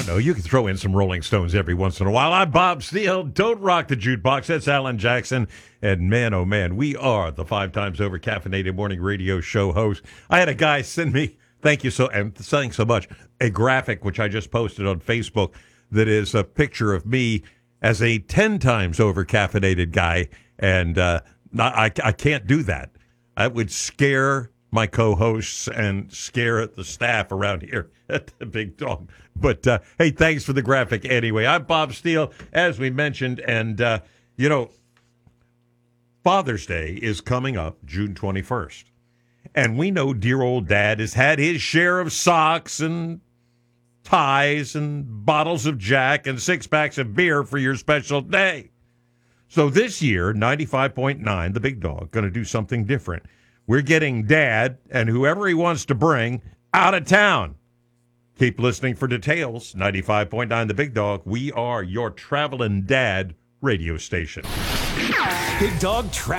know, you can throw in some Rolling Stones every once in a while. I'm Bob Steele. Don't rock the jukebox. That's Alan Jackson. And man, oh man, we are the 5 times over caffeinated morning radio show host. I had a guy send me, thanks so much, a graphic which I just posted on Facebook that is a picture of me as a 10 times over caffeinated guy. And I can't do that. That would scare my co-hosts and scare the staff around here at the Big Dog. But, hey, thanks for the graphic anyway. I'm Bob Steele, as we mentioned, and, Father's Day is coming up June 21st. And we know dear old Dad has had his share of socks and ties and bottles of Jack and 6-packs of beer for your special day. So this year, 95.9, the Big Dog, going to do something different. We're getting Dad and whoever he wants to bring out of town. Keep listening for details. 95.9 The Big Dog. We are your traveling dad radio station. Big Dog